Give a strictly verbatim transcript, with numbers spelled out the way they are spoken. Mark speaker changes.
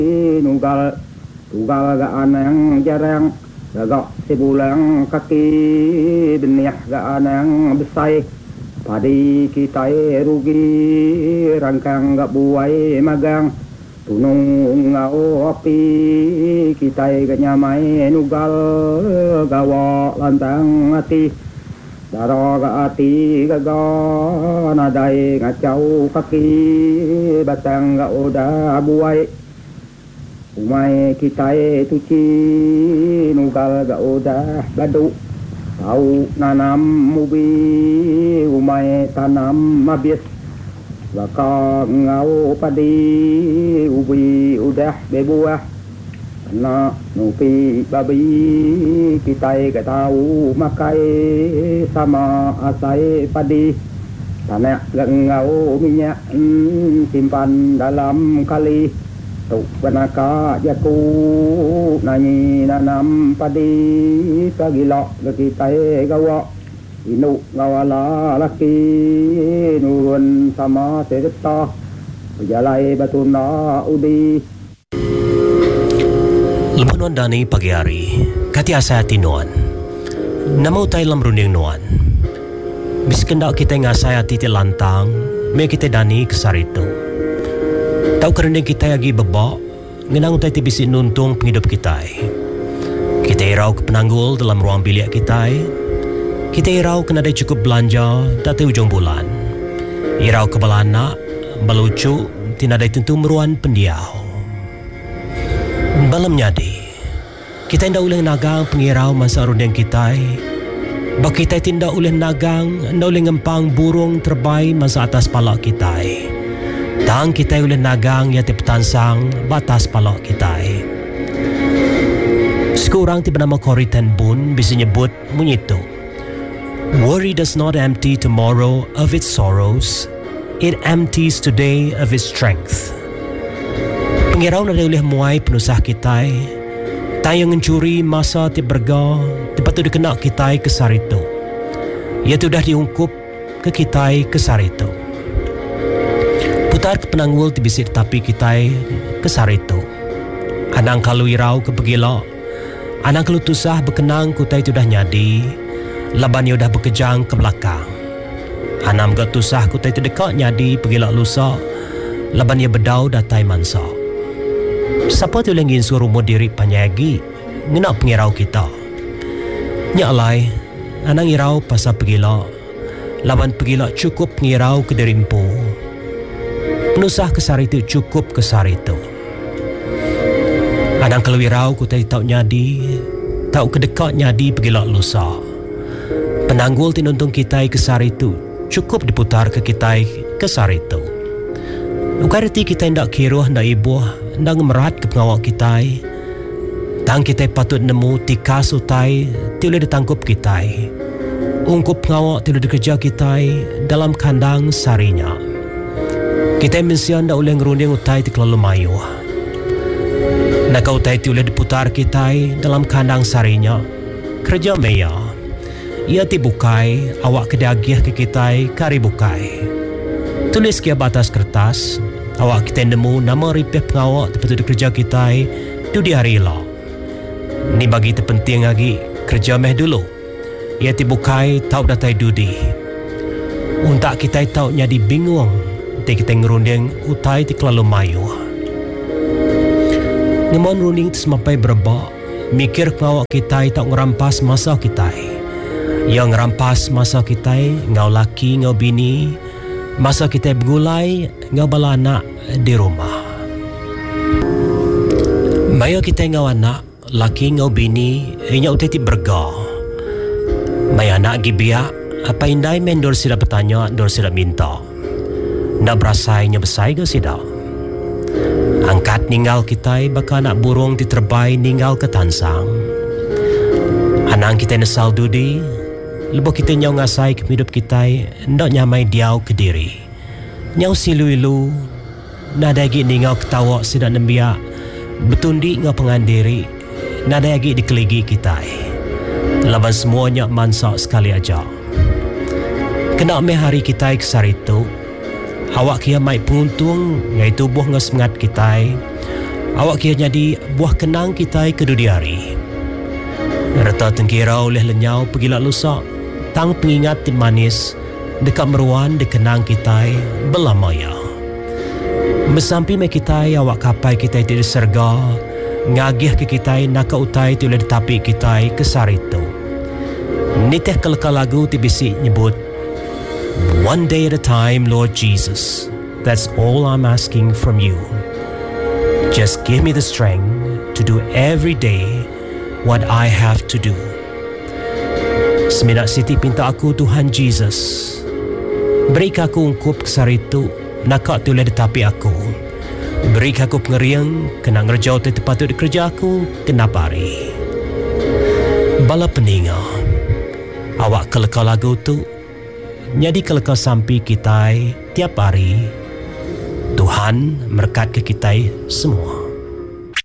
Speaker 1: nugal tugal gaan yang jarang gagak sebulan kaki benih gaan yang besar padi kita rugi rangkang gak buai magang tunung ngau api kita gak nyamai nugal gawa lantang hati daro gak hati gagal nadai ngacau kaki batang gak udah buai umai kita tuci nugal gak udah badu tahu nanam ubi umai tanam habis baka ngau padi ubi udah bebuah kena nupi babi kita gak tahu makai sama asai padi tanah gak ngau minyak simpan dalam kali tuk banaka jaku nanyi nanam padi pagilok kita gawa inu ngawala laki nurun sama serta jalai batuna udi
Speaker 2: Lebanon dani pagi hari kati asa hati nuan namau tay lam runding nuan biskendak kita ngasai hati ti lantang me kita dani kesarito tau kerendeng kita lagi bebak ngenang tay ti bisi nuntung penghidup kita kita irau ke penanggul dalam ruang bilik kita kita irau kena ada cukup belanja dati ujung bulan irau ke balana balucu tina ada tentu meruan pendiau balam nyadi kita tidak boleh nagang pengirau masa rundeng kita bak kita tidak boleh nagang tidak boleh ngempang burung terbai masa atas palak kita tang kita boleh nagang ya tip tansang batas palak kita sekurang tiba nama Corrie ten Boom bisa nyebut menyitu worry does not empty tomorrow of its sorrows, it empties today of its strength. Pengirau na boleh muai penusah kita tayo ngencuri masa ti berga tepat tu dikena kita kesar itu ia tu dah diungkup ke kita kesar itu putar ke penanggul ti bisir tapi kita kesar itu anang kalau irau ke pegila anang kalau tusah berkenang kutai tu dah nyadi laban ia dah berkejang ke belakang anam gak tusah kutai tu dekat nyadi pegila lusa laban ia bedau datai mansa siapa tu yang ingin suruh diri panyagi ngenak pengirau kita nyalai anang irau pasal pegila laban pegila cukup pengirau ke derimpu penusah kesar itu cukup kesar itu anang kalau irau kutai tau nyadi tau kedekat nyadi pegila lusa penanggul tinuntung kita kesar itu cukup diputar ke kita kesar itu ukariti kita hendak kiruh hendak ibuh hendak merat ke pengawak kita tang kita patut nemu tika sutai tiada ditangkup kita ungkup pengawak tiada dikerja kita dalam kandang sarinya kita mensian dah oleh ngerunding utai ti kelalu mayu nak utai tiada diputar kita dalam kandang sarinya kerja meya ia ti bukai awak kedagiah ke kita kari bukai tulis kia batas kertas awak kita nemu nama ripeh pengawak tepat tu kerja kita tu di hari lah ni bagi terpenting lagi kerja meh dulu ia ti bukai tau datai dudi untak kita tau nyadi bingung ti kita ngerunding utai ti kelalu mayu ngemon runding ti semampai berebak mikir pengawak kita tau ngerampas masa kita yang ngerampas masa kita ngau laki ngau bini masa kita bergulai ngau bala anak di rumah maya kita ngau anak laki ngau bini inya utai ti berga maya anak gibiak apa indai men dor sida bertanya dor sida minta ndak berasainya besai ke sida angkat ninggal kita baka anak burung ti terbai ninggal ke tansang anang kita nesal dudi Lebo kita nyau ngasai ke hidup kita ndak nyamai diau ke diri nyau silu-ilu nada lagi ni ngau ketawa sidak nembia betundi ngau pengandiri nada lagi dikeligi kita laban semuanya mansak sekali aja kena me hari kita kesar itu awak kia mai penguntung ngai tubuh ngau semangat kita Awak kira jadi buah kenang kita kedudiari. Reta tengkira oleh lenyau pergilat lusak, tang pengingat tin manis dekat meruan dikenang kita belamaya. Mesampi me kita awak kapai kita tidak serga, ngagih ke kita nak utai tu oleh tapi kita kesaritu. Niteh kelakar lagu ti bisik nyebut, one day at a time, Lord Jesus. That's all I'm asking from you. Just give me the strength to do every day what I have to do. Seminat Siti pinta aku Tuhan Jesus, beri aku ungkup kesaritu nakak tu oleh tapi aku. Beri aku pengeriang kena ngerjau tu patut kerja aku kena pari. Bala peninga, awak kelakar lagu tu jadi kelakar sampai kita tiap hari. Tuhan berkat ke kita semua.